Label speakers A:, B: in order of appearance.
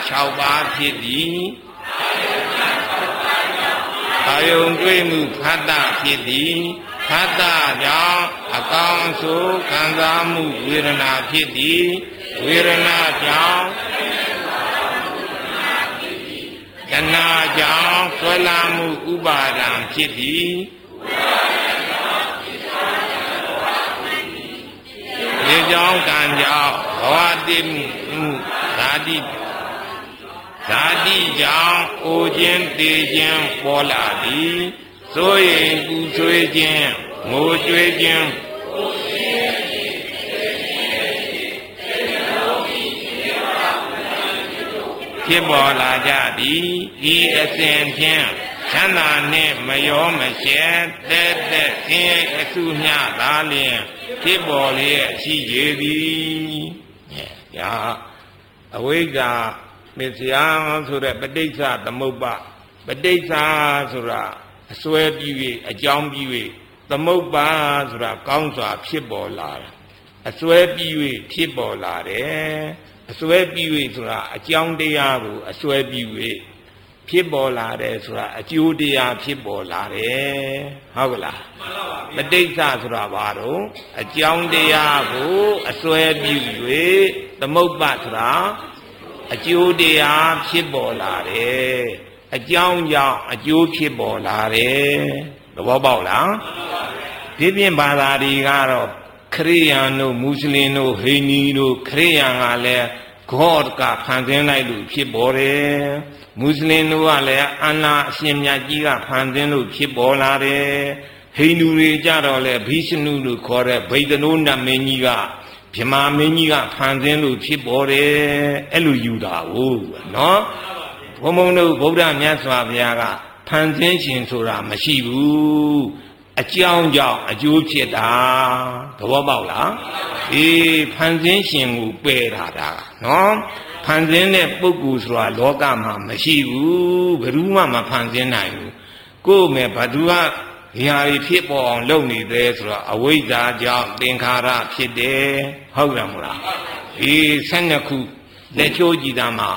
A: 6ပါးဖြစ်သည်အာယုံတွေ့မှုဖတ်တာဖြစ်သည်ဖတ်တာကြောင့်အကောင်းဆိုခံစားမှုဝေဒနာဖြစ်သည်ဝေဒနာကြောင့်တဏှာကြောင့်ဆွဲလာမှုဥပါဒံဖြစ်သည်ဒီကြောင့်ကံကြောင့်ဘဝတည်မှုဓာတိကြောင့်အိုခြင်းတည်ခြင်းပေါ်လာသည်စိုးရင်ပူဆွေးခြင်းငိုကြွေးခြင်းဖြစ်ပေါ်လာကြသည်ဤအစဉ်ဖြင့်ချမ်းသာနှင့်မရောမရှက်တဲ့ဆင်းရဲအစုမျှသာလျင်ဖြစ်ပေါ်လျက်ရှိကြသည်ညာအဝိဇ္ဇာမစ္စယဆိုတဲ့ပဋိစ္စသမုပ္ပါပဋိစ္စဆိုတာအစွဲပြီး၍အကြောင်းပြီး၍သမုပ္ပါဆိုတာကောင်းစွာဖြစ်ပေါ်လာတာအစွဲပြီး၍ဖြစ်ပေါ်လာတယ်အစွဲပြီး၍ဆိုတာအကြောင်းတရားကိုအစွဲပြီး၍ဖြစ်ပေါ်လာတယ်ဆိုတာအကျိုးတရားဖြစ်ပေါ်လာတယ်ဟုတ်ကလားပဋိစ္စဆိုတာဘာတော့အကြောင်းတရားကိုအစွဲပြီး၍သမုပ္ပါဆိုတာအကျိုးတရားဖြစ်ပေါ်လာတယ်အကြောင်းကြောင့်အကျိုးဖြစ်ပေါ်လာတယ်သဘောပေါက်လားဒီပြင်ဘာသာတွေကတော့ခရိယန်တို့မွတ်စလင်တို့ဟိန္ဒူတို့ခရိယန်ကလည်း God ကဖန်ဆင်းလိုက်လို့ဖြစ်ပေါ်တယ်မွတ်စလင်တို့ကလည်းအလ္လာဟ်အရှင်မြတ်ကြီးကဖန်ဆင်းလို့ဖြစ်ပေါ်လာတယ်ဟိန္ဒူတွေကြတော့လေဘိရှနုလို့ခေါ်တဲ့ဗိဒ္ဓနိုးနတ်မင်းကြီးကဗြဟ္မာမင်းကြီးကဖန်ဆင်းလို့ဖြစ်ပေါ်တယ်အဲ့လိုယူတာဟုတ်နော်ဘုံဘုံတို့ဗုဒ္ဓမြတ်စွာဘုရားကဖန်ဆင်းရှင်ဆိုတာမရှိဘူးအကြောင်းကြောင့်အကျိုးဖြစ်တာသဘောပေါက်လားဖန်ဆင်းရှင်ကိုပယ်ထားတာနော်ဖန်ဆင်းတဲ့ပုဂ္ဂိုလ်ဆိုတာလောကမှာမရှိဘူးဘယ်သူမှမဖန်ဆင်းနိုင်ဘူးကိုယ်မဲ့ဘသူကဒီဟာတွေဖြစ်ပေါ်အောင်လုပ်နေတယ်ဆိုတော့အဝိဇ္ဇာကြောင့်သင်္ခါရဖြစ်တယ်ဟုတ်တယ်မလား12ခုလက်ချိုးကြည့်တာမှာ